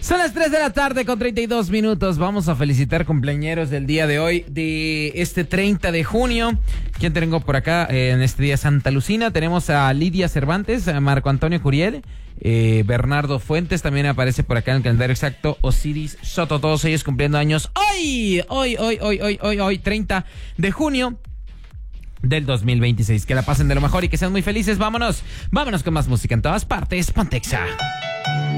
Son las 3 de la tarde con 32 minutos. Vamos a felicitar cumpleañeros del día de hoy, de este 30 de junio. ¿Quién tengo por acá en este día? Santa Lucina. Tenemos a Lidia Cervantes, a Marco Antonio Curiel, Bernardo Fuentes también aparece por acá en el calendario exacto. Osiris Soto, todos ellos cumpliendo años hoy, 30 de junio del 2026. Que la pasen de lo mejor y que sean muy felices. Vámonos con más música en todas partes. Pontexa.